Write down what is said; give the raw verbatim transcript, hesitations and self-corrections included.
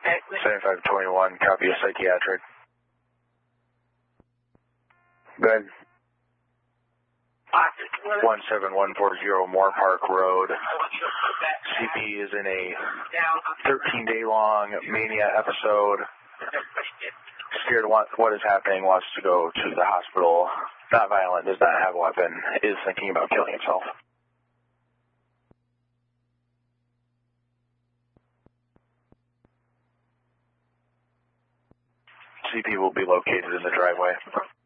seventy-five twenty-one, copy a psychiatric. Good. one seven one four zero Moore Park Road. C P is in a thirteen day long mania episode. Scared what, what is happening, wants to go to the hospital. Not violent, does not have a weapon, is thinking about killing himself. C P will be located in the driveway.